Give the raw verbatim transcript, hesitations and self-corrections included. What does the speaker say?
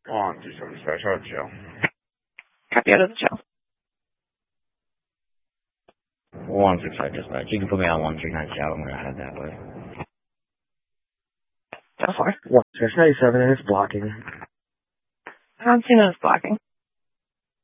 One, two, seven, dispatch, out of jail. Copy out of the jail. One, six, five, dispatch. You can put me on one, three, nine, jail. I'm gonna head that way. Go for it. One, six, ninety-seven, and it's blocking. I don't see no blocking.